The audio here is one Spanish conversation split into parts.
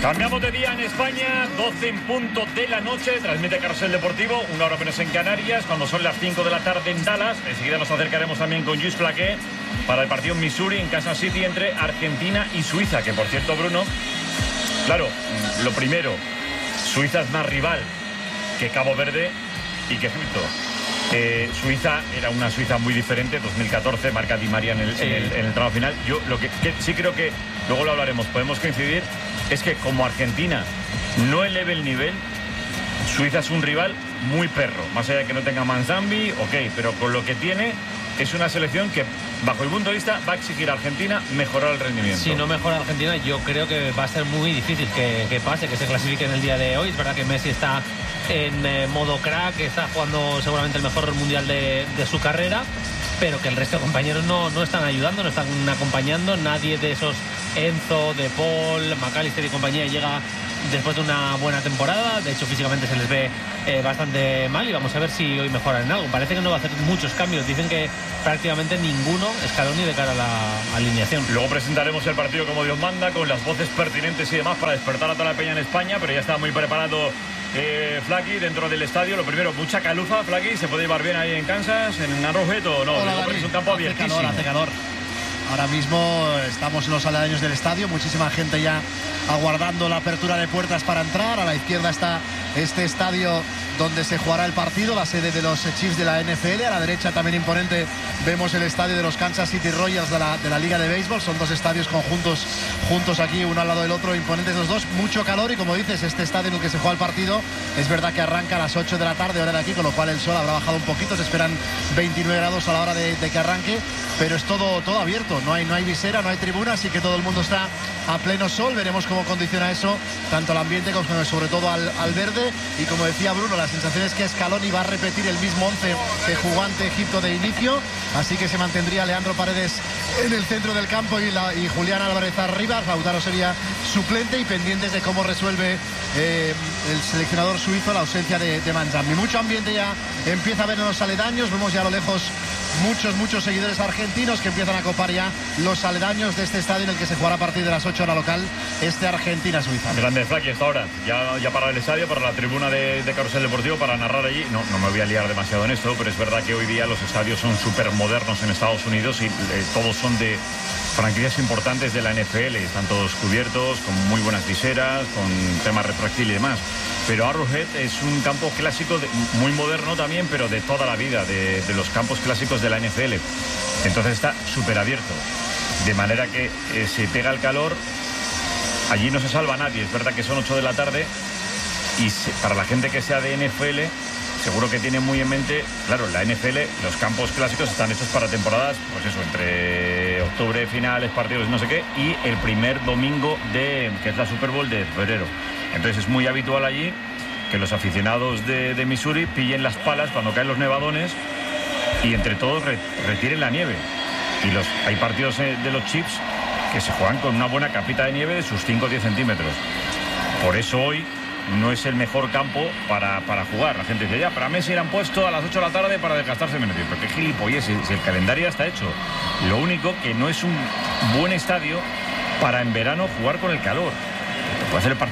Cambiamos de día en España, 12 en punto de la noche, transmite Carrusel Deportivo, 1 hora menos en Canarias, cuando son las 5 de la tarde en Dallas. Enseguida nos acercaremos también con Lluís Flaqué para el partido en Missouri, en Kansas City, entre Argentina y Suiza, que por cierto, Bruno, claro, lo primero, Suiza es más rival que Cabo Verde y que Egipto. Suiza era una Suiza muy diferente, 2014, marca Di María en el tramo final. Yo lo que sí creo que, luego lo hablaremos, podemos coincidir, es que como Argentina no eleve el nivel, Suiza es un rival muy perro. Más allá de que no tenga Manzambi, ok, pero con lo que tiene, es una selección que, bajo el punto de vista, va a exigir a Argentina mejorar el rendimiento. Si no mejora Argentina, yo creo que va a ser muy difícil que pase, que se clasifique en el día de hoy. Es verdad que Messi está en modo crack, está jugando seguramente el mejor mundial de su carrera, pero que el resto de compañeros no están ayudando, no están acompañando. Nadie de esos, Enzo, De Paul, McAllister y compañía, llega después de una buena temporada. De hecho, físicamente se les ve bastante mal, y vamos a ver si hoy mejoran en algo. Parece que no va a hacer muchos cambios, dicen que prácticamente ninguno, Scaloni, de cara a la alineación. Luego presentaremos el partido como Dios manda, con las voces pertinentes y demás, para despertar a toda la peña en España, pero ya está muy preparado Flaky dentro del estadio. Lo primero, mucha caluza, Flaky, ¿se puede llevar bien ahí en Kansas, en Arrowhead, o no? Hola, Es un campo abiertísimo. Hace calor. Ahora mismo estamos en los aledaños del estadio, muchísima gente ya aguardando la apertura de puertas para entrar. A la izquierda está este estadio donde se jugará el partido, la sede de los Chiefs de la NFL. A la derecha, también imponente, vemos el estadio de los Kansas City Royals de la Liga de Béisbol. Son dos estadios juntos aquí, uno al lado del otro, imponentes los dos. Mucho calor, y como dices, este estadio en el que se juega el partido, es verdad que arranca a las 8 de la tarde, hora de aquí, con lo cual el sol habrá bajado un poquito. Se esperan 29 grados a la hora de que arranque, pero es todo abierto. No hay visera, no hay tribuna, así que todo el mundo está a pleno sol. Veremos cómo condiciona eso tanto al ambiente como sobre todo al verde. Y como decía Bruno, la sensación es que Scaloni va a repetir el mismo 11 que jugó ante Egipto de inicio, así que se mantendría Leandro Paredes en el centro del campo y Julián Álvarez arriba. Lautaro sería suplente, y pendientes de cómo resuelve el seleccionador suizo la ausencia de Manzambi. Mucho ambiente ya empieza a ver en los aledaños. Vemos ya a lo lejos muchos seguidores argentinos que empiezan a copar ya los aledaños de este estadio en el que se jugará a partir de las 8 hora local Argentina-Suiza. Grande Flaky hasta ahora, ya para el estadio, para la tribuna de Carrusel Deportivo, para narrar allí. No me voy a liar demasiado en esto, pero es verdad que hoy día los estadios son súper modernos en Estados Unidos, y todos son de franquicias importantes de la NFL. Están todos cubiertos, con muy buenas viseras, con tema retráctil y demás. Pero Arrowhead es un campo clásico, muy moderno también, pero de toda la vida, de los campos clásicos de la NFL. Entonces está súper abierto, de manera que se pega el calor. Allí no se salva nadie. Es verdad que son 8 de la tarde, y para la gente que sea de NFL, seguro que tiene muy en mente, claro, la NFL, los campos clásicos están hechos para temporadas, pues eso, entre octubre, finales, partidos, no sé qué, y el primer domingo que es la Super Bowl de febrero. Entonces es muy habitual allí que los aficionados de Missouri pillen las palas cuando caen los nevadones, y entre todos retiren la nieve. Y hay partidos de los Chiefs que se juegan con una buena capita de nieve de sus 5 o 10 centímetros. Por eso hoy no es el mejor campo para jugar. La gente dice, ya, pero a Messi le han puesto a las 8 de la tarde para desgastarse menos tiempo. Pero qué gilipollez, si el calendario ya está hecho. Lo único que no es un buen estadio para en verano jugar con el calor. Se te puede hacer el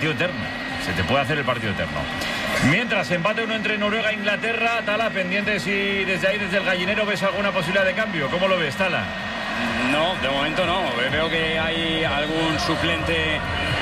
partido eterno. Mientras, empate 1 entre Noruega e Inglaterra. Tala, pendiente si desde ahí, desde el gallinero, ves alguna posibilidad de cambio. ¿Cómo lo ves, Tala? No, de momento no. Veo que hay algún suplente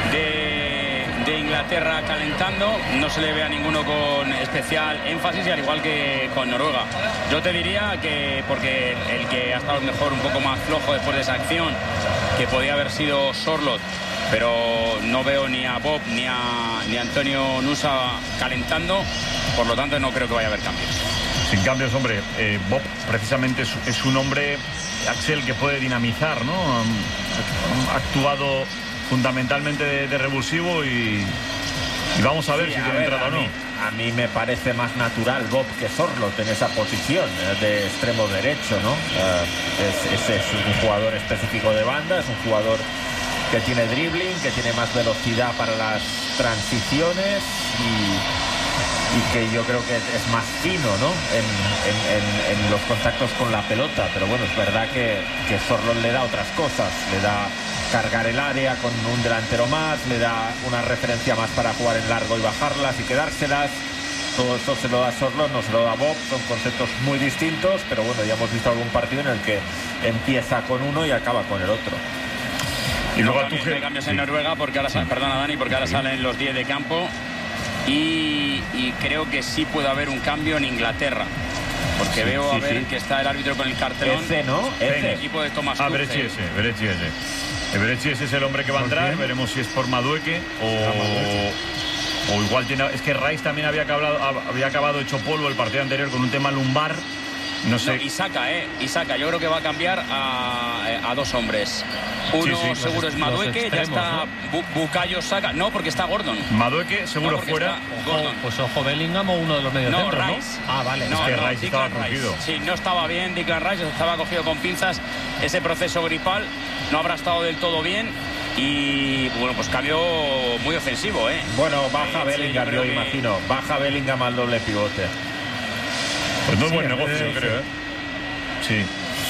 de Inglaterra calentando. No se le ve a ninguno con especial énfasis, y al igual que con Noruega. Yo te diría que, porque el que ha estado mejor, un poco más flojo después de esa acción, que podía haber sido Sorloth, pero no veo ni a Bob ni a Antonio Nusa calentando, por lo tanto no creo que vaya a haber cambios. Sin cambios, hombre. Bob precisamente es un hombre, Axel, que puede dinamizar, ¿no? Ha actuado fundamentalmente de revulsivo, y vamos a ver si tiene entrada o no. A mí me parece más natural Bob que Sorloth en esa posición de extremo derecho, ¿no? Es un jugador específico de banda, es un jugador que tiene dribbling, que tiene más velocidad para las transiciones, y que yo creo que es más fino, ¿no? en los contactos con la pelota. Pero bueno, es verdad que Sorloth le da otras cosas, le da cargar el área con un delantero más, le da una referencia más para jugar en largo y bajarlas y quedárselas. Todo esto se lo da Sorloth, no se lo da Bob, son conceptos muy distintos, pero bueno, ya hemos visto algún partido en el que empieza con uno y acaba con el otro. Y luego hay cambios en Noruega, porque ahora perdona Dani, porque ahora salen los 10 de campo y creo que sí puede haber un cambio en Inglaterra. Porque veo que está el árbitro con el cartelón. ¿no? El equipo de Thomas Tuchel. Beretsi ese es el hombre que va a entrar. Veremos si es por Madueke o igual tiene... Es que Rice también había acabado hecho polvo el partido anterior con un tema lumbar. No sé. Y saca. Yo creo que va a cambiar a dos hombres. Uno seguro es Madueke, ya está, ¿no? Bukayo Saka. No, porque está Gordon. Madueke seguro fuera. Pues ojo Bellingham o uno de los mediocentros, ¿no? Rice. Ah, vale. No, es que Rice estaba cogido. Sí, no estaba bien Declan Rice, estaba cogido con pinzas. Ese proceso gripal no habrá estado del todo bien. Y bueno, pues cambio muy ofensivo, ¿eh? Bueno, baja Bellingham, yo imagino. Baja Bellingham al doble pivote. Pues no es buen negocio, creo, ¿eh? Sí.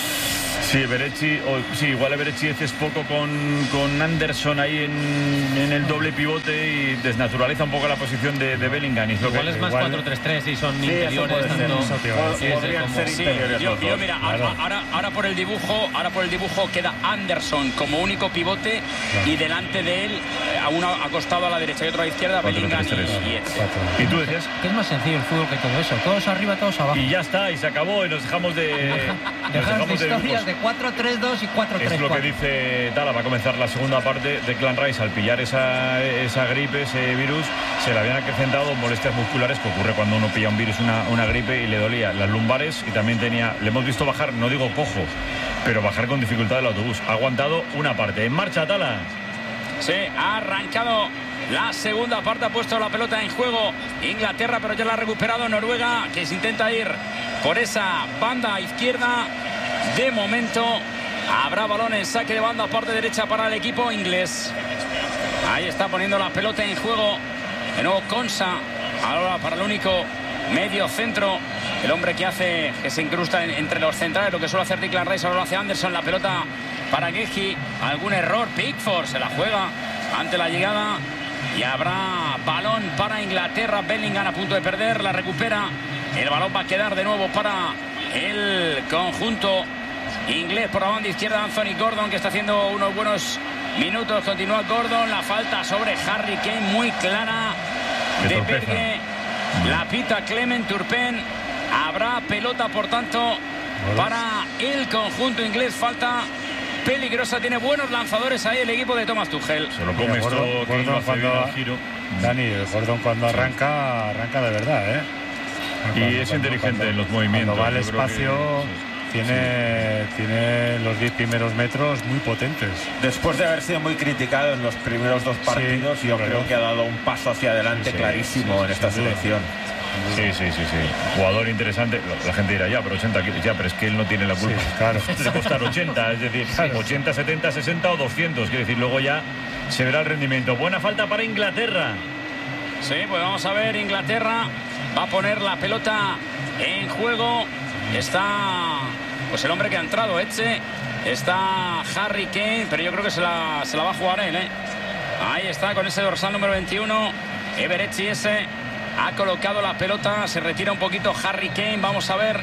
Sí, Beretsi, igual Beretsi es poco con Anderson ahí en el doble pivote y desnaturaliza un poco la posición de Bellingham. Igual es más 4-3-3 y son interiores. Podrían ser interiores. Yo mira, ahora por el dibujo queda Anderson como único pivote y delante de él, uno acostado a la derecha y otro a la izquierda, Bellingham y Etxe. ¿Y tú decías? Que es más sencillo el fútbol que todo eso. Todos arriba, todos abajo. Y ya está, y se acabó y nos dejamos de... Dejamos de historias de 4-3-2 y 4-3-4. Es lo que dice Tala. Va a comenzar la segunda parte. Declan Rice, al pillar esa gripe, ese virus, se le habían acrecentado molestias musculares, que ocurre cuando uno pilla un virus, una gripe, y le dolía las lumbares, y también le hemos visto bajar, no digo cojo, pero bajar con dificultad el autobús. Ha aguantado una parte. En marcha, Tala. Sí, ha arrancado la segunda parte, ha puesto la pelota en juego Inglaterra, pero ya la ha recuperado Noruega, que se intenta ir por esa banda izquierda. De momento habrá balón en saque de banda, parte derecha para el equipo inglés. Ahí está poniendo la pelota en juego de nuevo Konsa, ahora para el único medio centro, el hombre que se incrusta entre los centrales, lo que suele hacer Declan Rice, ahora lo hace Anderson. La pelota para Geji, algún error, Pickford se la juega ante la llegada y habrá balón para Inglaterra. Bellingham a punto de perder, la recupera, el balón va a quedar de nuevo para el conjunto inglés. Por la banda izquierda, Anthony Gordon, que está haciendo unos buenos minutos. Continúa Gordon, la falta sobre Harry Kane muy clara de Berge, la pita Clement Turpin. Habrá pelota, por tanto, para el conjunto inglés. Falta peligrosa, tiene buenos lanzadores ahí el equipo de Thomas Tuchel. Se lo come esto, Gordon cuando giro. Dani, el Gordon cuando arranca de verdad, ¿eh? Y es inteligente en los movimientos. Cuando va al espacio, tiene los 10 primeros metros muy potentes. Después de haber sido muy criticado en los primeros dos partidos, yo creo que ha dado un paso hacia adelante clarísimo en esta selección. Sí. Jugador interesante. La gente dirá, ya, pero 80 kilos. Ya, pero es que él no tiene la culpa. Sí, claro. De costar 80, es decir, 80, 70, 60 o 200. Quiere decir, luego ya se verá el rendimiento. Buena falta para Inglaterra. Sí, pues vamos a ver, Inglaterra va a poner la pelota en juego. Está pues el hombre que ha entrado, Etxe. Está Harry Kane, pero yo creo que se la va a jugar él, ¿eh? Ahí está con ese dorsal número 21. Everett ese ha colocado la pelota. Se retira un poquito Harry Kane. Vamos a ver.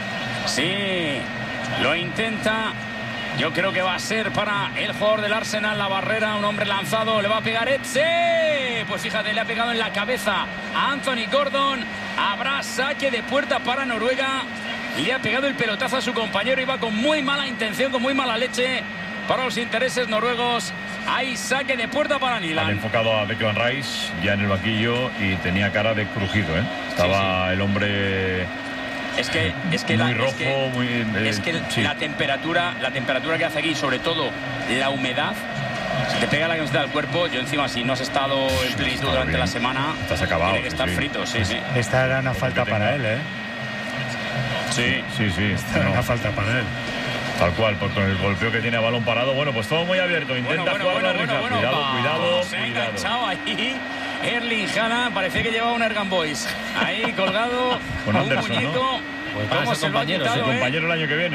Sí, lo intenta. Yo creo que va a ser para el jugador del Arsenal. La barrera, un hombre lanzado. Le va a pegar Etxe. Pues fíjate, le ha pegado en la cabeza a Anthony Gordon. Habrá saque de puerta para Noruega. Le ha pegado el pelotazo a su compañero. Iba con muy mala intención, con muy mala leche para los intereses noruegos. Hay saque de puerta para Nilan. Han enfocado a Declan Rice ya en el banquillo y tenía cara de crujido, ¿eh? Estaba el hombre... Es que muy rojo, la temperatura que hace aquí, sobre todo la humedad, si te pega la camiseta al cuerpo. Yo encima, si no has estado en plenitud durante la semana, estás acabado, tiene que estar frito. Sí. Esta era una falta para él, ¿eh? Sí. Esta era una falta para él. Tal cual, por con el golpeo que tiene a balón parado. Bueno, pues todo muy abierto. Intenta jugar la risa. Cuidado. Se ha enganchado ahí Erling Haaland. Parece que llevaba un Ergan Boys ahí colgado. Con Anderson, un muñeco. ¿no? Pues para ser compañeros, compañero el año que viene.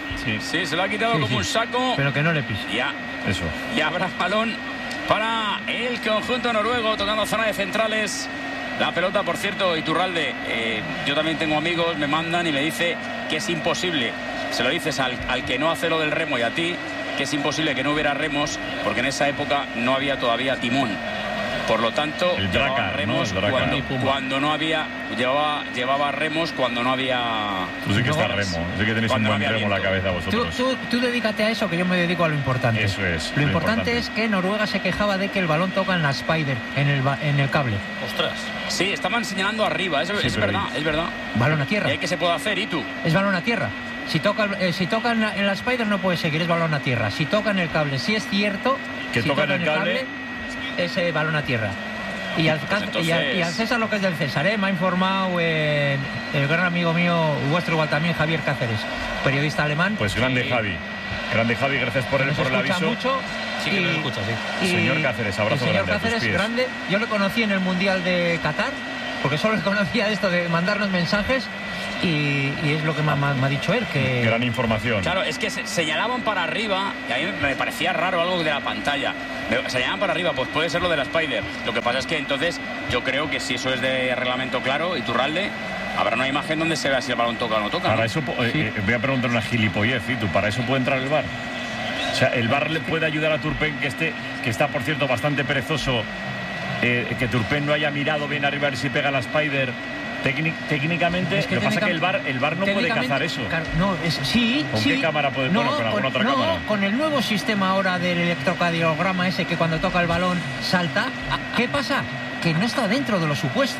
Sí, se lo ha quitado como un saco. Pero que no le pise. Ya. Eso. Y habrá balón para el conjunto noruego, tocando zona de centrales. La pelota, por cierto, Iturralde, yo también tengo amigos, me mandan y me dice que es imposible. Se lo dices al que no hace lo del remo y a ti, que es imposible que no hubiera remos, porque en esa época no había todavía timón. Por lo tanto, el llevaba Drakkar, remos, ¿no? cuando no había, llevaba remos cuando no había. Tú sí que estás remo, sí que tenéis un buen remo en la cabeza vosotros. Tú dedícate a eso, que yo me dedico a lo importante. Eso es. Lo importante es que Noruega se quejaba de que el balón toca en la Spider, en el cable. Ostras. Sí, estaban señalando arriba, es verdad, es verdad. Balón a tierra. ¿Y ahí qué se puede hacer, Itu? Es balón a tierra. Si toca en la Spider no puede seguir, es balón a tierra. Si toca en el cable, sí es cierto que si toca en el cable, es balón a tierra. Y al César lo que es del César, me ha informado el gran amigo mío, vuestro igual también, Javier Cáceres, periodista alemán. Pues grande Javi, gracias por el aviso. Mucho. Sí que nos escucha, sí. Señor Cáceres, abrazo grande. Señor Cáceres, grande. Yo le conocí en el Mundial de Qatar, porque solo le conocía esto de mandarnos mensajes. Y es lo que me ha dicho él, que... Gran información. Claro, es que señalaban para arriba, y a mí me parecía raro algo de la pantalla. Señalaban para arriba, pues puede ser lo de la Spider. Lo que pasa es que entonces yo creo que si eso es de reglamento claro, Iturralde, habrá una imagen donde se vea si el balón toca o no toca. Para eso, voy a preguntar una gilipollez, ¿tú para eso puede entrar el VAR? O sea, ¿el VAR le puede ayudar a Turpin, que está, por cierto, bastante perezoso, que Turpin no haya mirado bien arriba a ver si pega la Spider? Técnicamente, lo que pasa es que el VAR no puede cazar eso. No, ¿Con qué cámara puede? Con alguna otra cámara. Con el nuevo sistema ahora del electrocardiograma ese que cuando toca el balón salta, ¿qué pasa? Que no está dentro de los supuestos.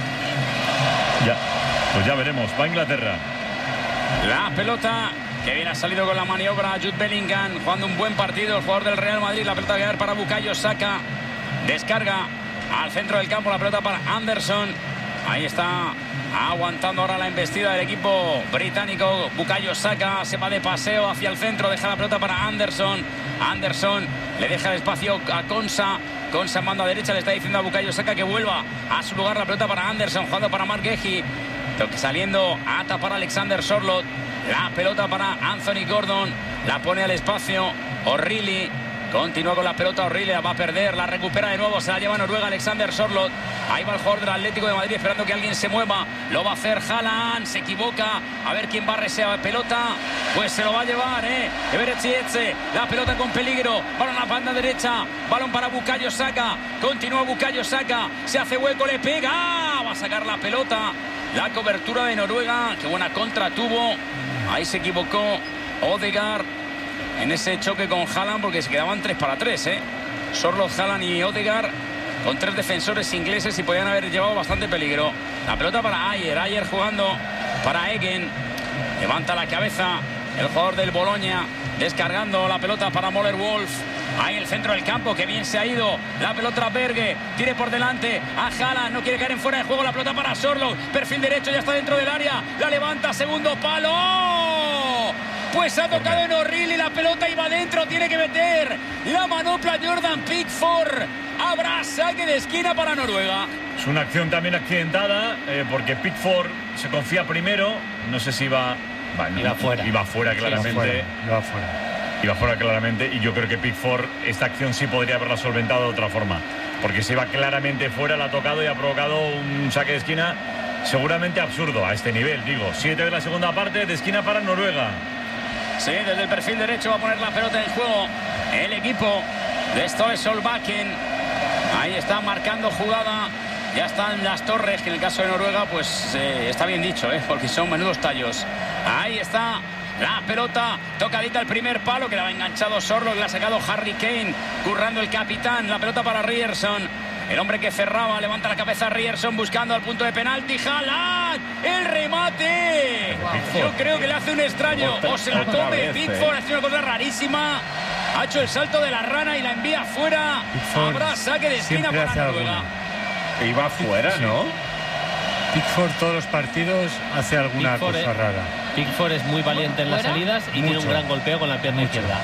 Ya, pues ya veremos. Va a Inglaterra. La pelota que bien ha salido con la maniobra Jude Bellingham, jugando un buen partido el jugador del Real Madrid. La pelota que va para Bukayo Saka. Descarga al centro del campo, la pelota para Anderson. Ahí está aguantando ahora la embestida del equipo británico. Bukayo Saka se va de paseo hacia el centro, deja la pelota para Anderson. Anderson le deja el espacio a Konsa. Konsa en banda derecha, le está diciendo a Bukayo Saka que vuelva a su lugar. La pelota para Anderson, jugando para Mark Gehi. Saliendo a tapar a Alexander Sorloth. La pelota para Anthony Gordon. La pone al espacio O'Reilly. Continúa con la pelota O'Reilly, la va a perder, la recupera de nuevo, se la lleva Noruega Alexander Sorloth. Ahí va el jugador del Atlético de Madrid esperando que alguien se mueva. Lo va a hacer Haaland, se equivoca. A ver quién barre esa pelota. Pues se lo va a llevar, Eberechieze. La pelota con peligro. Balón a la banda derecha. Balón para Bukayo Saka. Continúa Bukayo Saka. Se hace hueco, le pega. Va a sacar la pelota. La cobertura de Noruega. Qué buena contra tuvo. Ahí se equivocó Odegaard en ese choque con Haaland, porque se quedaban 3 para 3, Sorloth, Haaland y Odegaard con 3 defensores ingleses y podían haber llevado bastante peligro. La pelota para Ayer jugando para Eggen. Levanta la cabeza el jugador del Bologna, descargando la pelota para Möller Wolf. Ahí el centro del campo, que bien se ha ido. La pelota a Berge, tire por delante a Haaland, no quiere caer en fuera de juego. La pelota para Sorloth, perfil derecho, ya está dentro del área. La levanta, segundo palo. Pues ha tocado en O'Reilly, la pelota iba adentro, tiene que meter la manopla Jordan Pickford. Habrá saque de esquina para Noruega. Es una acción también accidentada, porque Pickford se confía primero. No sé si iba fuera. Iba fuera claramente. Iba fuera claramente, y yo creo que Pickford esta acción sí podría haberla solventado de otra forma, porque se iba claramente fuera, la ha tocado y ha provocado un saque de esquina seguramente absurdo a este nivel. Digo, 7 de la segunda parte, de esquina para Noruega. Sí, desde el perfil derecho va a poner la pelota en juego el equipo de Ståle Solbakken. Ahí está marcando jugada. Ya están las torres, que en el caso de Noruega pues está bien dicho, porque son menudos tallos. Ahí está la pelota, tocadita al primer palo, que la ha enganchado Sorloth, la ha sacado Harry Kane, currando el capitán. La pelota para Ryerson, el hombre que cerraba, levanta la cabeza Ryerson buscando al punto de penalti. Haaland, el remate. Yo creo que le hace un extraño, o se la come Pickford. Ha hecho una cosa rarísima, ha hecho el salto de la rana y la envía fuera. Habrá saque de esquina para Noruega. Iba fuera, ¿no? Pickford todos los partidos hace alguna cosa rara. Pickford es muy valiente en las salidas y tiene un gran golpeo con la pierna izquierda.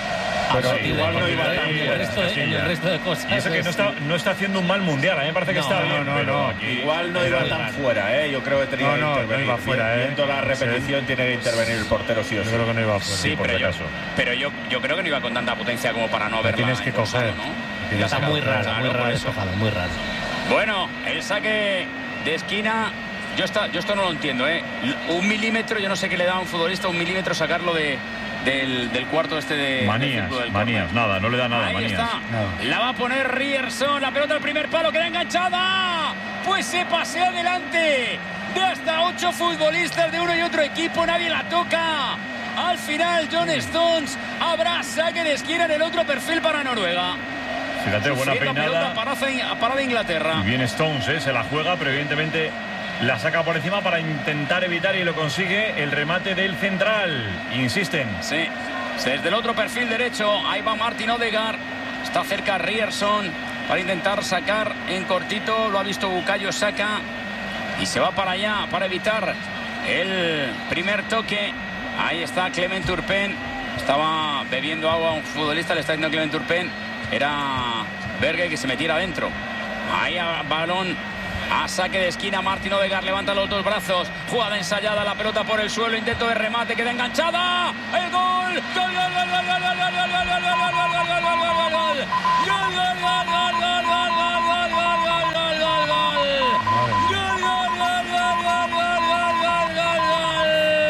Pero igual no iba tan el resto de cosas. Y eso que no está haciendo un mal mundial. A mí me parece que está bien. No. Aquí, igual no iba tan fuera, Yo creo que tenía que intervenir. No iba fuera, Viendo la repetición tiene que intervenir el portero sí o sí. Yo creo que no iba fuera. Sí, pero yo creo que no iba con tanta potencia como para no haberla. Tienes que coger. ¿no? Está muy raro eso, muy raro. Bueno, el saque de esquina, yo esto no lo entiendo, 1 milímetro, yo no sé qué le da a un futbolista 1 milímetro sacarlo del cuarto de manías, nada, no le da nada. Ahí manías. está, la va a poner Ryerson, la pelota al primer palo, queda enganchada, pues se pasea adelante de hasta 8 futbolistas de uno y otro equipo, nadie la toca. Al final, John Stones, habrá saque de esquina en el otro perfil para Noruega. Fíjate, buena peinada. Parada Inglaterra. Y bien Stones, se la juega, pero evidentemente la saca por encima para intentar evitar, y lo consigue, el remate del central. Insisten. Sí, desde el otro perfil derecho, ahí va Martin Odegaard. Está cerca Ryerson para intentar sacar en cortito. Lo ha visto Bukayo Saka y se va para allá para evitar el primer toque. Ahí está Clement Turpin. Estaba bebiendo agua un futbolista, le está diciendo Clement Turpin. Era Berge que se metiera adentro. Ahí balón a saque de esquina. Martin Odegaard levanta los dos brazos. Jugada ensayada, la pelota por el suelo. Intento de remate, queda enganchada. El gol. Gol, gol, gol, gol, gol, gol, gol, gol, gol, gol, gol, gol, gol, gol, gol, gol, gol. Gol, gol, gol, gol, gol, gol, gol, gol, gol, gol, gol, gol, gol. Gol, gol, gol, gol, gol, gol, gol, gol, gol, gol.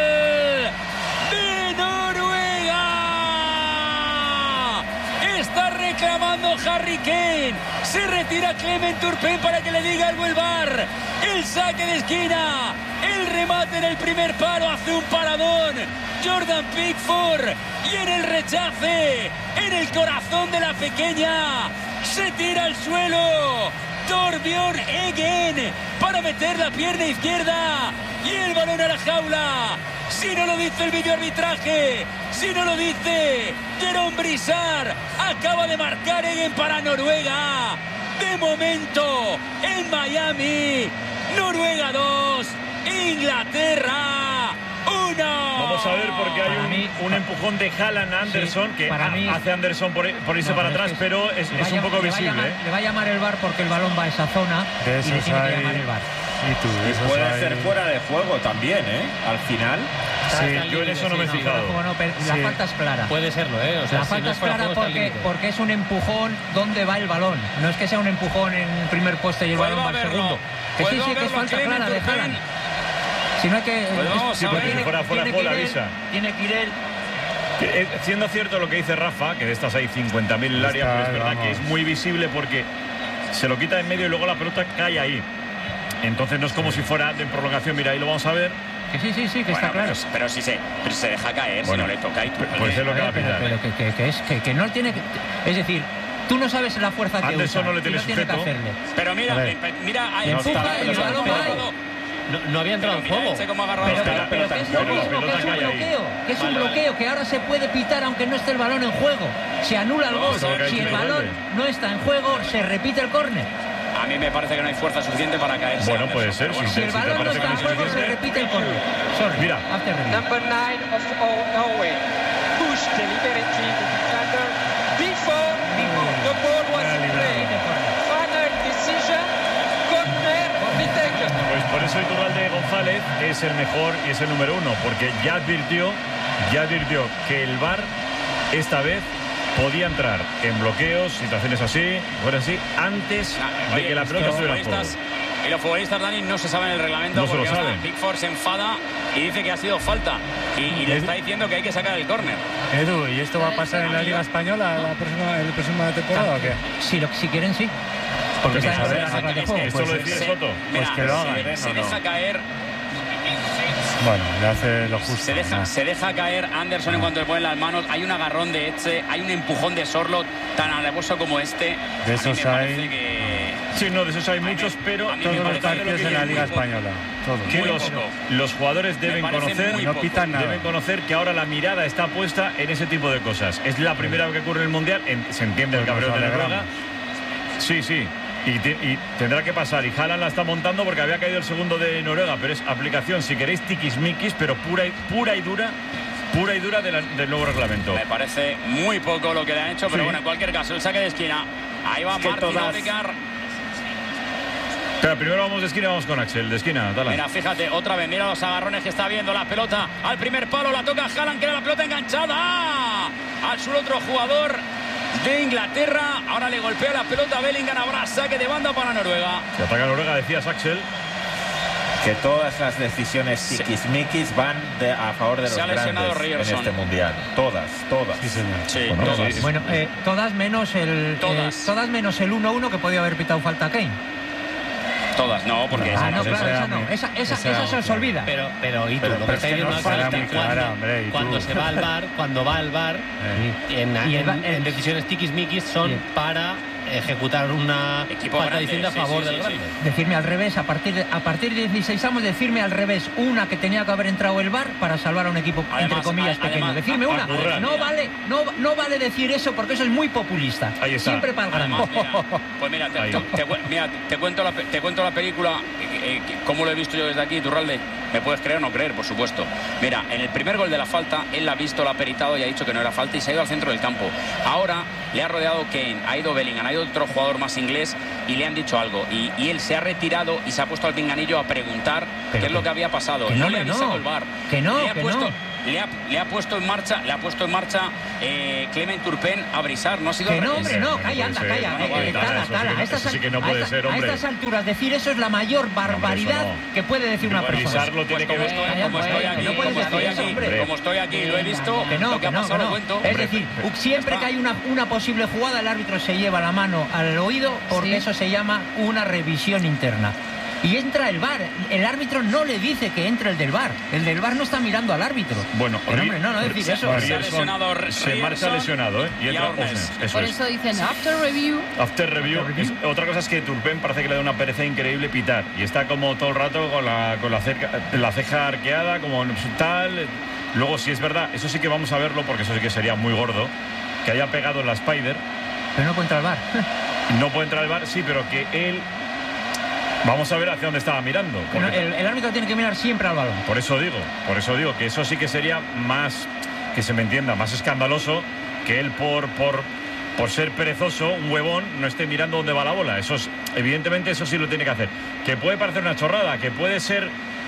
De Noruega. Está reclamando Harry Kane. Se retira Clement Turpin para que le diga algo el VAR. El saque de esquina. El remate en el primer palo. Hace un paradón Jordan Pickford. Y en el rechace, en el corazón de la pequeña, se tira al suelo Torbjørn Eggen para meter la pierna izquierda. Y el balón a la jaula. Si no lo dice el videoarbitraje, si no lo dice Jerome Brisard, acaba de marcar Eggen para Noruega. De momento, en Miami, Noruega 2, Inglaterra 1. Vamos a ver, porque hay un empujón de Haaland a Anderson, que hace Anderson por irse para atrás, pero es un poco visible. Le va a llamar el VAR porque el balón va a esa zona y le tiene que llamar el VAR. Y puede ser fuera de juego también, Al final. Sí, yo en eso no me he fijado. La falta es clara. Puede serlo, O sea, la falta es clara porque es un empujón donde va el balón. No es que sea un empujón en el primer poste y el balón va al segundo. Que sí, que es falta clara de Haaland. Si no hay que... Tiene que ir él. Siendo cierto lo que dice Rafa, que de estas hay 50.000 en el área, pero es verdad que es muy visible porque se lo quita en medio y luego la pelota cae ahí. Entonces no es como si fuera de prolongación. Mira, ahí lo vamos a ver. Que sí, que está claro. Pero si se deja caer, si no le toca. Pues es lo que va a pitar. Pero que no tiene que... Es decir, tú no sabes la fuerza que usa. No le tiene que hacerle. Pero mira, empuja y el balón va. No había entrado en juego. Pero ¿qué es bloqueo? ¿Qué es un bloqueo? Que ahora se puede pitar aunque no esté el balón en juego. Se anula el gol. Si el balón no está en juego, se repite el córner. A mí me parece que no hay fuerza suficiente para caerse. Bueno, puede ser. Si el balón no está en juego, se repite el córner. Mira. Number 9 of Norway pushed deliberately the defender before the ball was in play. Final decision, corner be taken. Pues por eso Iturralde González es el mejor y es el número 1, porque ya advirtió que el VAR esta vez podía entrar en bloqueos, situaciones así, antes de que la pelota estuviera en juego. Y los futbolistas, Dani, no se saben el reglamento porque Pickford se enfada y dice que ha sido falta. Y le está diciendo que hay que sacar el córner. Edu, ¿y esto va a pasar en la Liga Española la próxima temporada o qué? Si quieren, sí. Porque está en las reglas de juego. Esto lo decide Soto. Pues que lo hagan. Se deja caer. Bueno, le hace lo justo. Se deja caer Anderson en cuanto le ponen las manos. Hay un agarrón de Etxe, hay un empujón de Sorloth tan alevoso como este. De esos hay. Sí, no, de esos hay muchos, pero todos los partidos en la Liga Española. Que los jugadores deben conocer, no pitan nada. Deben conocer que ahora la mirada está puesta en ese tipo de cosas. Es la primera vez que ocurre en el Mundial. Se entiende el cabreo de Noruega. Sí. Y tendrá que pasar. Y Haaland la está montando porque había caído el segundo de Noruega. Pero es aplicación, si queréis, tiquismiquis, pero pura y dura pura y dura del nuevo reglamento. Me parece muy poco lo que le han hecho, pero Sí. bueno, en cualquier caso, el saque de esquina. Ahí va Martin Odegaard. Pero primero vamos de esquina, vamos con Axel, de esquina, Tala. Mira, fíjate, otra vez, mira los agarrones que está viendo, la pelota al primer palo, la toca Haaland, que era la pelota enganchada al sur otro jugador de Inglaterra. Ahora le golpea la pelota a Bellingham, habrá saque de banda para Noruega. Se ataca Noruega, decías, Axel. Que todas las decisiones tiquismiquis van a favor de los Se ha lesionado grandes en Ryerson. este mundial. Todas. Sí, señor. Sí, Bueno, todas. sí. Bueno, todas menos el Todas. menos el 1-1 que podía haber pitado falta a Kane. Todas, no, porque Ah, no, esa claro, era esa no. muy- Esa esa se os olvida. Pero y tú, Pero lo que es está que diciendo no Axel será es que muy clara, hombre, y tú. cuando se va al bar, cuando va al bar, Y en decisiones tiquismiquis son para ejecutar una Equipo falta grande, distinta a sí, favor sí, del sí, grande. Decirme al revés, a partir de 16amos, decirme al revés, una que tenía que haber entrado el VAR para salvar a un equipo, Además, entre comillas, pequeño. además, Decirme una. Curran. No vale decir eso porque eso es muy populista. Ahí está. Siempre para el grande. Además, pues mira, Ahí. te cuento la película, cómo lo he visto yo desde aquí, Turralde. ¿Me puedes creer o no creer? Por supuesto. Mira, en el primer gol de la falta, él la ha visto, la ha peritado y ha dicho que no era falta y se ha ido al centro del campo. Ahora le ha rodeado Kane, ha ido Bellingham, ha ido otro jugador más inglés y le han dicho algo. Y él se ha retirado y se ha puesto al pinganillo a preguntar qué es lo que había pasado. que No no, le ha que no. avisado el VAR. Que no, Le ha que puesto- no. Le ha puesto en marcha Clement Turpin a brisar. No ha sido Que al no, revés. hombre, no, no calla, puede anda, ser. calla. No, vale, Tala, eso sí que no puede ser, a hombre. estas alturas decir eso es la mayor barbaridad no. que puede decir una persona. Brisarlo tiene que ver. Como estoy aquí, no puedes como estoy decir eso, aquí, hombre. como estoy aquí, lo he visto, Que no, lo que ha pasado lo cuento. Es decir, siempre que hay una posible jugada, el árbitro se lleva la mano al oído porque eso se llama una revisión interna. Y entra el VAR. El árbitro no le dice que entre el del VAR. El del VAR no está mirando al árbitro. Bueno, Pero, hombre, no decir eso. Se ha Ryerson lesionado se marcha Ryerson lesionado, ¿eh? Y entra Ornes. Osnes. Eso Por es. eso dicen after review. After review. Otra cosa es que Turpin parece que le da una pereza increíble pitar. Y está como todo el rato con la ceja arqueada, como tal. Luego, si es verdad, eso sí que vamos a verlo, porque eso sí que sería muy gordo, que haya pegado en la Spider. Pero no puede entrar al VAR. No puede entrar al VAR, sí, pero que él... Vamos a ver hacia dónde estaba mirando. porque- El árbitro tiene que mirar siempre al balón. Por eso digo que eso sí que sería más, que se me entienda, más escandaloso que él por ser perezoso, un huevón, no esté mirando dónde va la bola. Eso es, evidentemente eso sí lo tiene que hacer. Que puede parecer una chorrada, que puede ser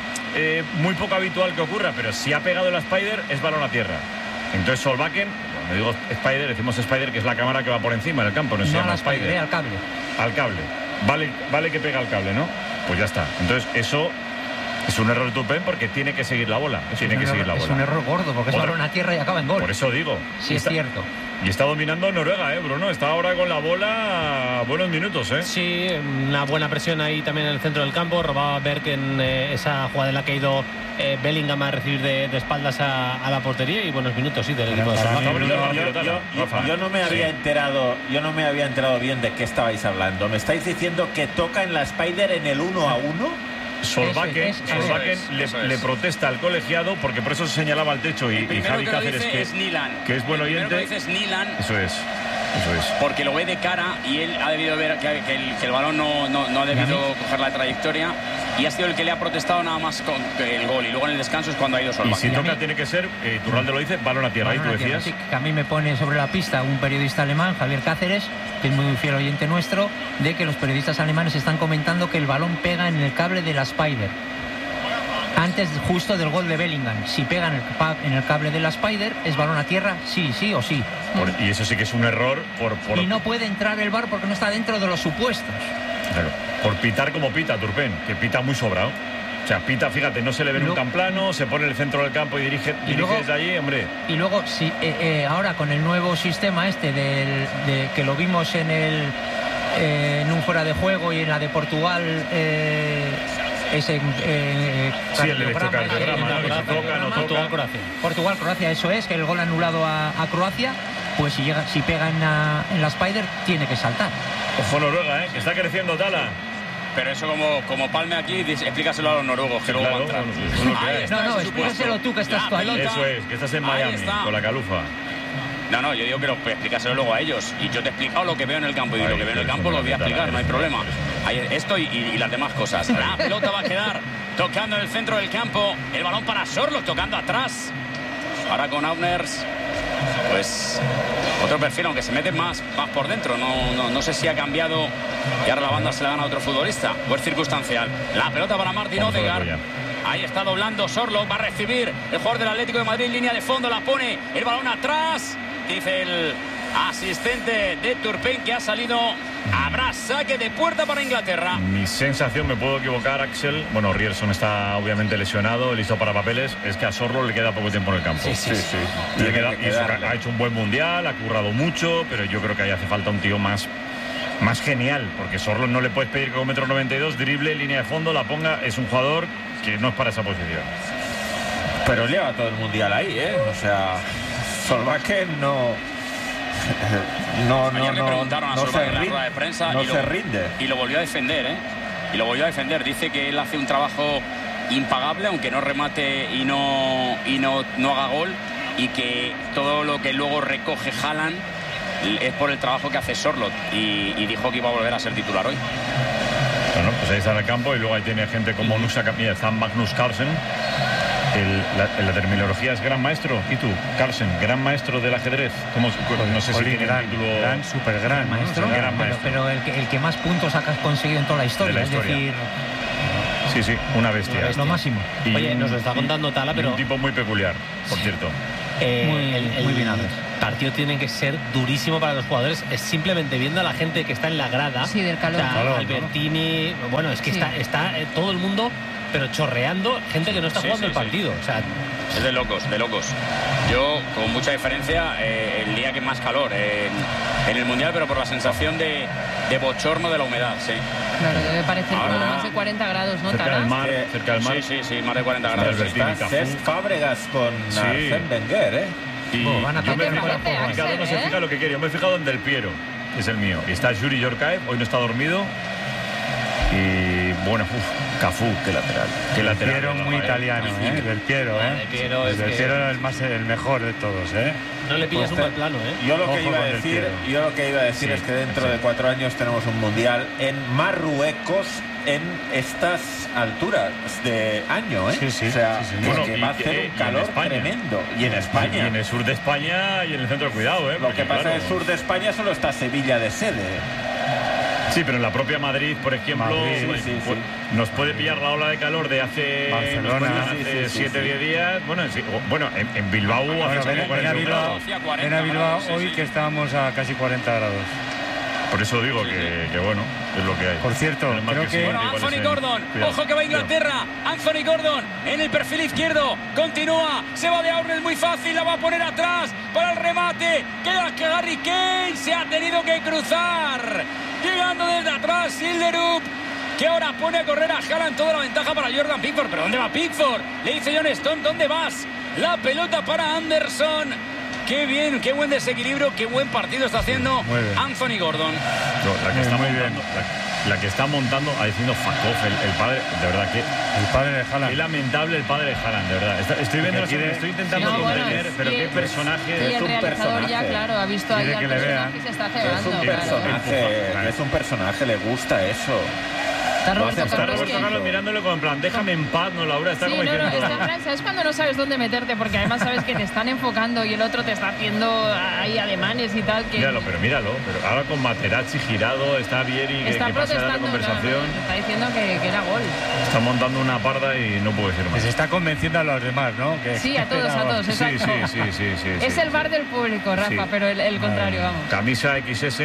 muy poco habitual que ocurra, pero si ha pegado la Spider es balón a tierra. Entonces Solbakken, cuando digo Spider, decimos Spider, que es la cámara que va por encima del campo, no se No a llama la Spider, Spider. al cable. Al cable. Vale que pega al cable, ¿no? Pues ya está. Entonces eso es un error de Turpin porque tiene que seguir la bola. Tiene que seguir la bola. Es un error gordo porque es Otra. balón a tierra y acaba en gol. Por eso digo. Sí, es cierto. Y está dominando Noruega, Bruno. Está ahora con la bola buenos minutos, Sí, una buena presión ahí también en el centro del campo. Robaba Berken esa jugada en la que ha ido Bellingham a recibir de espaldas a la portería y buenos minutos, sí, del equipo de para mí, Solbakken. Yo no me había enterado bien de qué estabais hablando. ¿Me estáis diciendo que toca en la Spider en el 1-1? Solbakken Eso es. le protesta al colegiado porque por eso se señalaba al techo y Primero Javi que lo Cáceres, dice es Nilan. que es buen El primero oyente. que lo dice es Nilan. Eso es. Porque lo ve de cara y él ha debido ver que el balón no ha debido coger la trayectoria y ha sido el que le ha protestado nada más con el gol. Y luego en el descanso es cuando ha ido Y Solbakken. si toca tiene que ser, Turralde lo dice, balón a tierra. Ahí tú Balón a tierra, decías. sí, que a mí me pone sobre la pista un periodista alemán, Javier Cáceres, que es muy fiel oyente nuestro, de que los periodistas alemanes están comentando que el balón pega en el cable de la Spider. Antes justo del gol de Bellingham. Si pega en el cable de la Spider, ¿es balón a tierra? Sí o sí. Y eso sí que es un error Y no puede entrar el VAR porque no está dentro de los supuestos. Claro, por pitar como pita Turpin, que pita muy sobrado. O sea, pita, fíjate, no se le ve en un tan plano, se pone en el centro del campo y dirige luego, desde allí, hombre. Y luego, si ahora con el nuevo sistema de que lo vimos en un fuera de juego y en la de Portugal, ese sí, el electrocardiograma, ¿no? Que si toca, no toca. Portugal-Croacia, eso es, que el gol anulado a Croacia, pues si pega en la Spider, tiene que saltar. Ojo Noruega, que está creciendo Tala. Pero eso como palme aquí, explícaselo a los noruegos, que luego va a entrar. Ahí está, No, ese explícaselo supuesto. tú, que estás La tú ahí. pelota. Eso es, que estás en Ahí Miami está. con la calufa. No, yo digo que explícaselo luego a ellos. Y yo te he explicado lo que veo en el campo. Y Ahí, lo que veo en el campo lo voy a explicar, no hay problema. Esto y las demás cosas. La pelota va a quedar tocando en el centro del campo. El balón para Sorloth, tocando atrás. Ahora con Auners, pues otro perfil, aunque se mete más por dentro. No sé si ha cambiado y ahora la banda se la gana a otro futbolista. O es circunstancial. La pelota para Martin Odegaard. Ahí está doblando Sorloth, va a recibir el jugador del Atlético de Madrid, línea de fondo, la pone el balón atrás. Dice el asistente de Turpin que ha salido. Habrá saque de puerta para Inglaterra. Mi sensación, me puedo equivocar, Axel. Bueno, Rierson está obviamente lesionado, listo para papeles. Es que a Sorloth le queda poco tiempo en el campo. Sí. Ha hecho un buen mundial, ha currado mucho, pero yo creo que ahí hace falta un tío más genial, porque Sorloth no le puedes pedir que con 1,92 m, drible, línea de fondo, la ponga. Es un jugador que no es para esa posición. Pero lleva todo el mundial ahí, ¿eh? O sea, Solbakken no Ayer le preguntaron a Solbakken en la rueda de prensa se rinde. Y lo volvió a defender, ¿eh? Y lo volvió a defender. Dice que él hace un trabajo impagable, aunque no remate y no haga gol, y que todo lo que luego recoge Haaland es por el trabajo que hace Sorloth, y dijo que iba a volver a ser titular hoy. Bueno, pues ahí está en el campo, y luego ahí tiene gente como Nusa Capilla, Zan Magnus Carlsen. La terminología es gran maestro. ¿Y tú, Carlsen, gran maestro del ajedrez? No sé si tiene el título. Gran, super gran maestro. ¿No? Gran maestro. Pero el que más puntos ha conseguido en toda la historia. Es decir, sí, una bestia. Es lo máximo. Y oye, nos lo está contando Tala, pero un tipo muy peculiar, por cierto. muy bien. El partido tiene que ser durísimo para los jugadores. Es simplemente viendo a la gente que está en la grada. Sí, del calor. Albertini, bueno, es que está todo el mundo, pero chorreando, gente que no está jugando el partido. O sea, es de locos. Yo, con mucha diferencia, el día que más calor en el Mundial, pero por la sensación de bochorno de la humedad, sí. Claro, debe parecer como más de 40 grados, ¿no? Cerca del mar. Sí, más de 40 grados. Está Cesc Fábregas con Arsène Wenger, ¿eh? Y van a yo me he atacar fijado, por cada uno se fija lo que quiere. Yo me he fijado en Del Piero, que es el mío. Y está Yuri Yorkaev, hoy no está dormido. Y bueno, Cafú, qué lateral. Del Piero muy italiano, ¿eh? Del Piero, ¿eh? Del Piero el mejor de todos, ¿eh? no le pillas un mal plano, ¿eh? Yo lo que iba a decir es que dentro de 4 años tenemos un mundial en Marruecos en estas alturas de año, ¿eh? Sí. O sea, Bueno, que va a hacer un calor tremendo. Y en España. Y en el sur de España y en el centro de cuidado, ¿eh? Lo que pasa en el sur de España solo está Sevilla de sede. Sí, pero en la propia Madrid, por ejemplo, nos puede pillar la ola de calor de hace Barcelona, hace 7-10 días. Bueno, en Bilbao hace 40 grados. En Bilbao hoy que estábamos a casi 40 grados. Por eso digo que bueno, es lo que hay. Por cierto, creo que... Bueno, Anthony Gordon, ojo que va Inglaterra. Anthony Gordon en el perfil izquierdo, continúa, se va de Auners muy fácil, la va a poner atrás para el remate. Queda que Harry Kane se ha tenido que cruzar. Llegando desde atrás, Silderup, que ahora pone a correr a Haaland, toda la ventaja para Jordan Pickford. ¿Pero dónde va Pickford? Le dice John Stone, ¿dónde vas? La pelota para Anderson. Qué bien, qué buen desequilibrio, qué buen partido está haciendo Anthony Gordon. La que está montando, diciendo Fakov, el padre, de verdad que... El padre de Haaland. Qué lamentable el padre de Haaland, de verdad. Estoy viendo, estoy intentando comprender, pero qué personaje... Y el realizador ya, claro, ha visto ahí al personaje y se está cebando. Es un personaje, le gusta eso. Está Roberto Carlos mirándole como en plan, déjame en paz, no, Laura, está como diciendo... está en plan, ¿sabes cuando no sabes dónde meterte? Porque además sabes que te están enfocando y el otro te está haciendo ahí ademanes y tal. Que... Míralo, pero ahora con Materazzi girado, está Vieri, está que pasa la conversación. Está diciendo que era gol. Está montando una parda y no puedo decir más. Que se está convenciendo a los demás, ¿no? Sí, a todos, exacto. Sí. Es el bar del público, Rafa, pero el contrario, vamos. Camisa XS.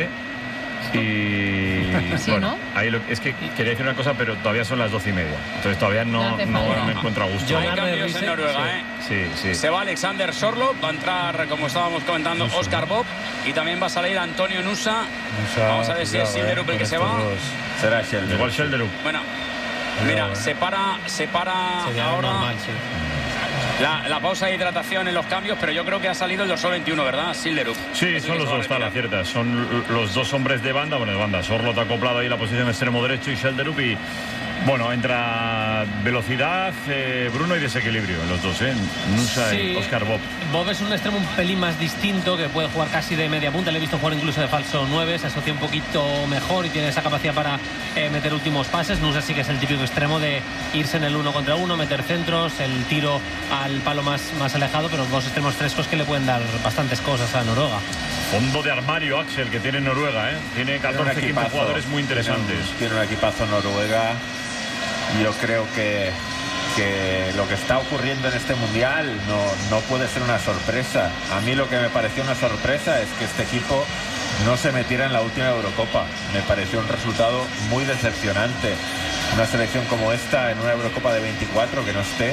Y sí, bueno, ¿no? ahí es que quería decir una cosa, pero todavía son las 12:30. Entonces todavía no me encuentro a gusto. Hay cambios en Noruega, Sí. Se va Alexander Sorloth, va a entrar, como estábamos comentando, Oscar Bob, y también va a salir Antonio Nusa. Vamos a ver si es Silderup el que se va. Será Silderup. Igual Silderup. Bueno, mira, se para ahora normal, la pausa de hidratación en los cambios, pero yo creo que ha salido el dorsal 21, ¿verdad? Silderup. Sí, son los dos, está la cierta. Son los dos hombres de banda. Sorloth acoplado ahí en la posición de extremo derecho y Silderup, y bueno, entra velocidad, Bruno, y desequilibrio en los dos, Nusa y Oscar Bob. Bob es un extremo un pelín más distinto, que puede jugar casi de media punta. Le he visto jugar incluso de falso 9, se asocia un poquito mejor y tiene esa capacidad para meter últimos pases. Nusa sí que es el típico extremo de irse en el 1 contra 1, meter centros, el tiro al palo más alejado, pero dos extremos frescos que le pueden dar bastantes cosas a Noruega. Fondo de armario, Axel, que tiene Noruega, ¿eh? Tiene 14, 15 jugadores muy interesantes. Tiene un equipazo Noruega. Yo creo que lo que está ocurriendo en este mundial no puede ser una sorpresa. A mí lo que me pareció una sorpresa es que este equipo no se metiera en la última Eurocopa. Me pareció un resultado muy decepcionante. Una selección como esta en una Eurocopa de 24 que no esté.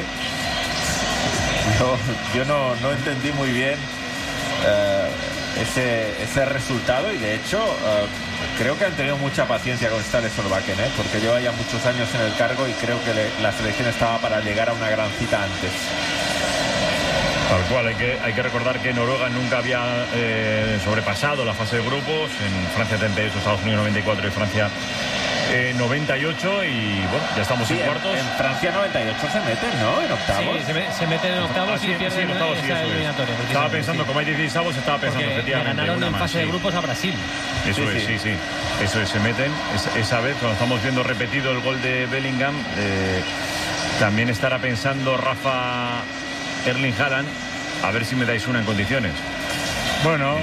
Yo no entendí muy bien ese resultado, y de hecho creo que han tenido mucha paciencia con Ståle Solbakken, porque lleva ya muchos años en el cargo y creo que la selección estaba para llegar a una gran cita antes. Tal cual, hay que recordar que Noruega nunca había sobrepasado la fase de grupos. En Francia 38, Estados Unidos 94 y Francia 98, y bueno, ya estamos en cuartos. En Francia 98 se meten, ¿no? En octavos. Sí, se meten en octavos y pierden en octavos, esa eliminatoria. Estaba pensando, como hay 16avos, estaba pensando porque efectivamente. Ganaron en fase de grupos a Brasil. Eso es, se meten. Esa vez, cuando estamos viendo repetido el gol de Bellingham, también estará pensando Rafa Erling Haaland, a ver si me dais una en condiciones. Bueno,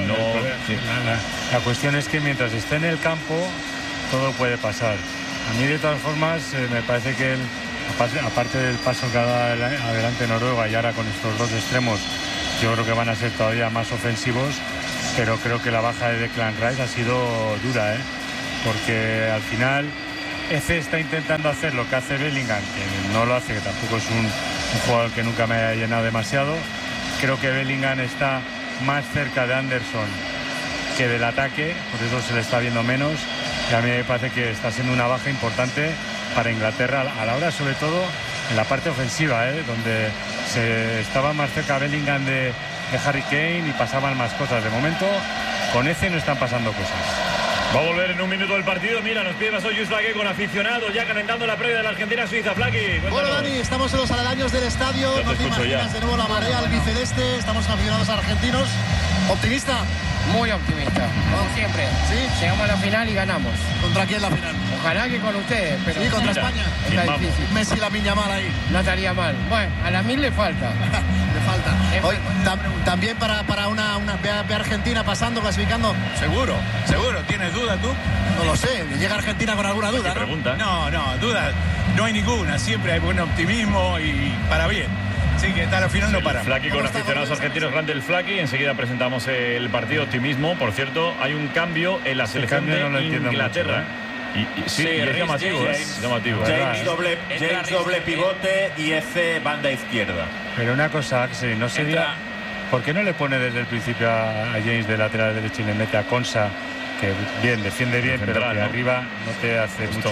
la cuestión es que mientras esté en el campo todo puede pasar. A mí, de todas formas, me parece que aparte del paso que ha dado adelante Noruega, y ahora con estos dos extremos, yo creo que van a ser todavía más ofensivos, pero creo que la baja de Declan Rice ha sido dura, porque al final Eze está intentando hacer lo que hace Bellingham, que no lo hace, que tampoco es un jugador que nunca me haya llenado demasiado. Creo que Bellingham está más cerca de Anderson que del ataque, por eso se le está viendo menos, y a mí me parece que está siendo una baja importante para Inglaterra a la hora, sobre todo en la parte ofensiva, donde se estaba más cerca Bellingham de Harry Kane y pasaban más cosas. De momento con Eze no están pasando cosas. Va a volver en un minuto el partido. Mira, nos pide paso Lluís Flaque con aficionados ya calentando la previa de la Argentina-Suiza. Flaque, bueno, Dani, estamos en los aledaños del estadio. No te imaginas de nuevo la marea albiceleste. Estamos aficionados argentinos. ¿Optimista? Muy optimista, como siempre. ¿Sí? Llegamos a la final y ganamos. ¿Contra quién la final? Ojalá que con ustedes, pero... Sí, contra España. Está difícil. Messi, Lamine Yamal ahí. No estaría mal. Bueno, a la 1000 le falta. Le falta. Hoy, también para una ve Argentina pasando, clasificando. Seguro. ¿Tienes duda tú? No lo sé. ¿Llega Argentina con alguna duda? Pregunta. No, duda no hay ninguna. Siempre hay buen optimismo y para bien. Sí, que tal, al final no para. Flaky con aficionados argentinos, grande el Flaky. Enseguida presentamos el partido. Optimismo. Por cierto, hay un cambio en la selección de Inglaterra. Sí, es llamativo. James doble pivote y Eze banda izquierda. Pero una cosa, Axel, no sería... ¿Por qué no le pone desde el principio a James de lateral derecho y le mete a Konsa, que bien, defiende bien, pero que arriba no te hace mucho?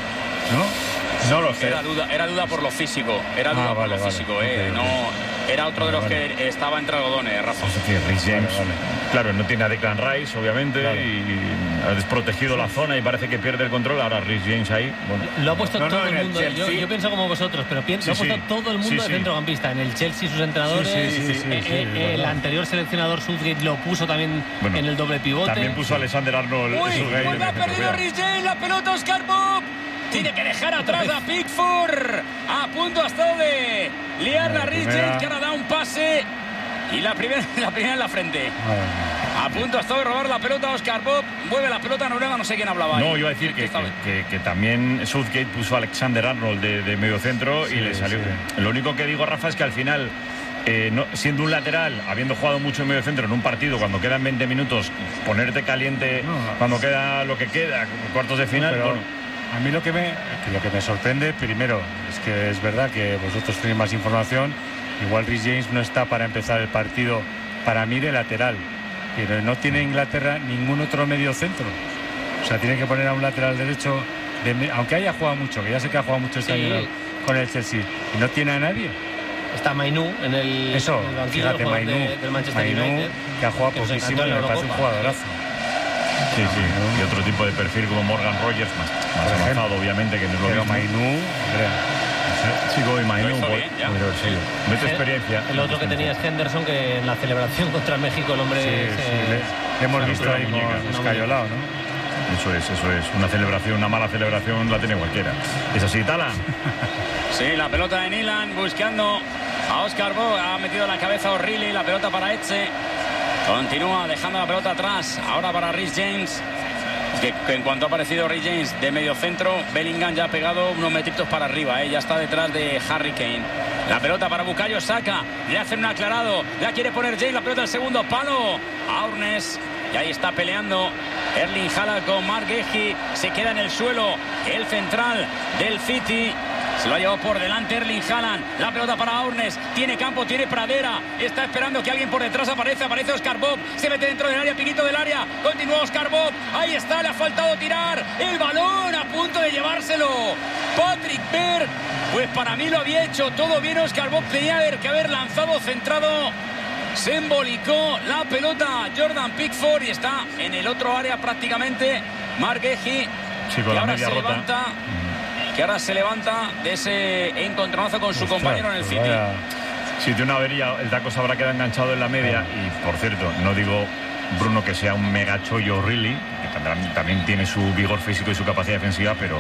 ¿No? No lo sé. Era duda por lo físico. Okay, no, era otro de los que estaba entre algodones, Rafa. Rhys James, claro, no tiene a Declan Rice, obviamente, y ha desprotegido la zona y parece que pierde el control. Ahora Rhys James ahí. Bueno. Lo ha puesto todo el mundo. Yo pienso como vosotros, pero lo ha puesto todo el mundo de centrocampista. En el Chelsea sus entrenadores, el anterior seleccionador Southgate lo puso también en el doble pivote. También puso a Alexander Arnold. Pues ha perdido Rhys James, la pelota Oscar Bob. Tiene que dejar atrás a Pickford. A punto ha estado de liar la Rhys James, que ahora da un pase. Y la primera en la frente. A punto ha estado de robar la pelota a Oscar Bob. Mueve la pelota a Noruega, no sé quién hablaba ahí. No, iba a decir que también Southgate puso a Alexander Arnold de medio centro y le salió. Lo único que digo, Rafa, es que al final... siendo un lateral, habiendo jugado mucho en medio centro en un partido, cuando quedan 20 minutos, ponerte caliente cuando queda lo que queda, cuartos de final. A mí lo que me sorprende, primero, es que es verdad que vosotros tenéis más información. Igual Rhys James no está para empezar el partido, para mí, de lateral, pero no tiene Inglaterra ningún otro medio centro. O sea, tiene que poner a un lateral derecho, aunque haya jugado mucho, que ya sé que ha jugado mucho este año con el Chelsea, y no tiene a nadie. Está Mainú en el banquillo, fíjate, Mainú, del Manchester United, que ha jugado poquísimo y me parece un jugadorazo. Sí, y otro tipo de perfil como Morgan Rogers, más avanzado, obviamente, que no es lo mismo. Mainú, Sí, como imagino un poco. Sí. Mete experiencia. El otro que tenía es Henderson, que en la celebración contra México el hombre le hemos visto ahí con escayolado, ¿no? Eso es. Una celebración, una mala celebración la tiene cualquiera. ¿Es así, Tala? Sí, la pelota de Nilan buscando a Oscar Bob. Ha metido la cabeza a O'Reilly, la pelota para Etxe. Continúa dejando la pelota atrás. Ahora para Rhys James. Que en cuanto ha aparecido Rhys James de medio centro, Bellingham ya ha pegado unos metritos para arriba. Ya está detrás de Harry Kane. La pelota para Bukayo Saka. Le hacen un aclarado. La quiere poner James. La pelota al segundo palo. Aurnes. Y ahí está peleando Erling Haaland con Marc Guehi. Se queda en el suelo el central del City. Se lo ha llevado por delante Erling Haaland. La pelota para Aurnes. Tiene campo, tiene pradera. Está esperando que alguien por detrás aparece. Aparece Oscar Bob. Se mete dentro del área, piquito del área. Continúa Oscar Bob. Ahí está, le ha faltado tirar. El balón a punto de llevárselo Patrick Berg. Pues para mí lo había hecho todo bien Oscar Bob. Tenía que haber lanzado centrado. Se embolicó la pelota Jordan Pickford y está en el otro área prácticamente Marc Guehi. Sí, con y la ahora media se rota. levanta. Que ahora se levanta de ese encontronazo con su compañero en el City. Sí, de una avería, el taco se habrá quedado enganchado en la media. Y por cierto, no digo, Bruno, que sea un mega chollo O'Reilly, que también tiene su vigor físico y su capacidad defensiva, pero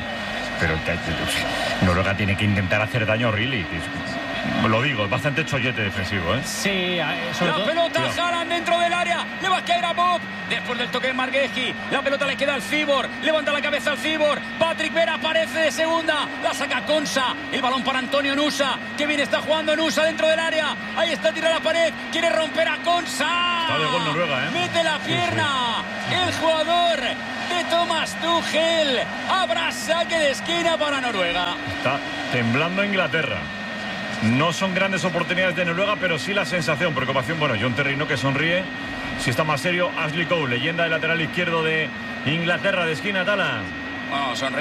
Noruega tiene que intentar hacer daño a O'Reilly. Lo digo, es bastante chollete defensivo, ¿eh? Sí, sobre la todo... pelota Haaland dentro del área, le va a caer a Bob después del toque de Marc Guehi. La pelota le queda al Cibor, levanta la cabeza al Cibor. Patrick Berg aparece de segunda, la saca Konsa. El balón para Antonio Nusa, que bien está jugando Nusa dentro del área. Ahí está, tira la pared, quiere romper a Konsa. Está de gol Noruega, ¿eh? Mete la pierna, el jugador de Thomas Tuchel. Habrá saque de esquina para Noruega. Está temblando Inglaterra. No son grandes oportunidades de Noruega, pero sí la sensación, preocupación. Bueno, John Terry no, que sonríe. Si está más serio, Ashley Cole, leyenda del lateral izquierdo de Inglaterra, de esquina, Tala. Bueno, sonríe.